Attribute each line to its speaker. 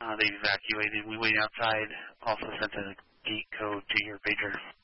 Speaker 1: They've evacuated. We wait outside. Also sent a gate code to your pager.